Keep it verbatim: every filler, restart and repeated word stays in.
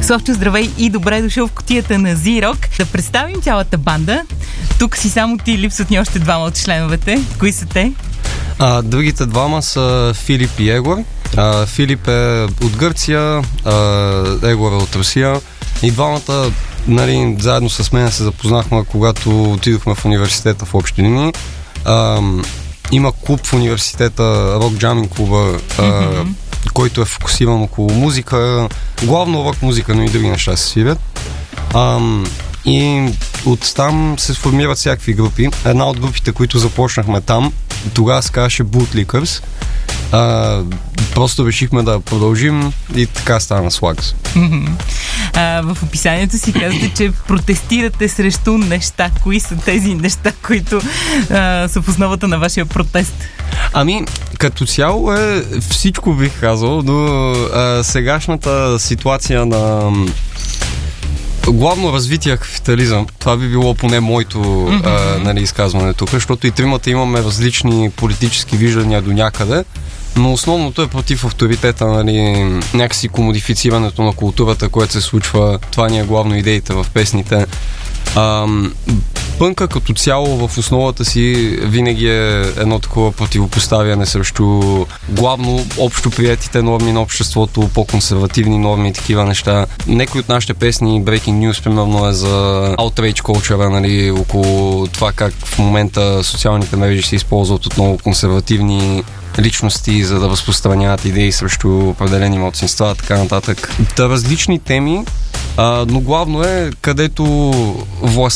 Славчо, здравей и добре дошъл в кутията на Z-Rock. Да представим цялата банда. Тук си само ти, липсват ни още двама от членовете. Кои са те? А, другите двама са Филип и Егор. А, Филип е от Гърция, а, Егор е от Русия. И двамата, нали, заедно с мен се запознахме, когато отидохме в университета в общи линии. А, има клуб в университета, Rock Jamming клуба, а, mm-hmm. който е фокусиран около музика, главно рок музика, но и други неща се свирят. А, и от там се сформират всякакви групи. Една от групите, които започнахме там, тогава се казваше Bootlickers. А, просто решихме да продължим и така стана Slugs. Mm-hmm. А, в описанието си казвате, че протестирате срещу неща. Кои са тези неща, които а, са в основата на вашия протест? Ами, като цяло е всичко, бих казал, но а, сегашната ситуация на главно развития капитализъм, това би било поне моето mm-hmm. а, нали, изказване тук, защото и тримата имаме различни политически виждания до някъде, но основното е против авторитета, нали, някакси комодифицирането на културата, което се случва. Това ни е главно идеите в песните. А, пънка като цяло в основата си винаги е едно такова противопоставяне срещу главно общо приетите норми на обществото, по-консервативни норми и такива неща. Некои от нашите песни, Breaking News, примерно, е за outrage culture, нали, около това как в момента социалните мрежи се използват отново консервативни личности, за да разпространяват идеи срещу определени малцинства, така нататък. Та различни теми, а, но главно е където власт